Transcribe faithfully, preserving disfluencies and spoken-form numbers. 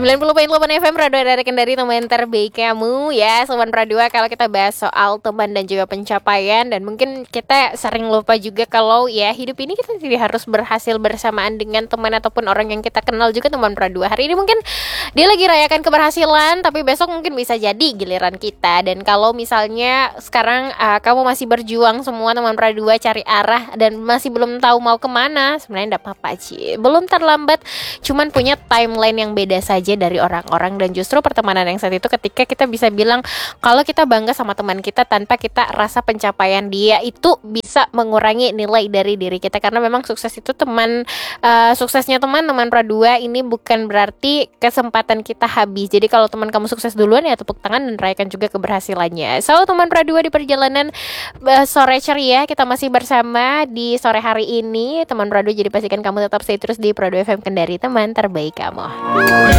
sembilan puluh koma delapan F M Radio dari Kendari, teman terbaik kamu ya Sobat Pradua. Kalau kita bahas soal teman dan juga pencapaian, dan mungkin kita sering lupa juga kalau ya hidup ini kita tidak harus berhasil bersamaan dengan teman ataupun orang yang kita kenal juga teman Pradua. Hari ini mungkin dia lagi rayakan keberhasilan, tapi besok mungkin bisa jadi giliran kita. Dan kalau misalnya sekarang uh, kamu masih berjuang semua teman Pradua cari arah dan masih belum tahu mau kemana, sebenarnya enggak apa-apa sih, belum terlambat, cuman punya timeline yang beda saja dari orang-orang. Dan justru pertemanan yang saat itu ketika kita bisa bilang kalau kita bangga sama teman kita tanpa kita rasa pencapaian dia itu bisa mengurangi nilai dari diri kita. Karena memang sukses itu teman uh, suksesnya teman-teman Pradua ini bukan berarti kesempatan kita habis. Jadi kalau teman kamu sukses duluan ya tepuk tangan dan rayakan juga keberhasilannya. So teman Pradua di perjalanan uh, sore ceria, kita masih bersama di sore hari ini teman Pradua. Jadi pastikan kamu tetap stay terus di Pradua F M Kendari, teman terbaik kamu.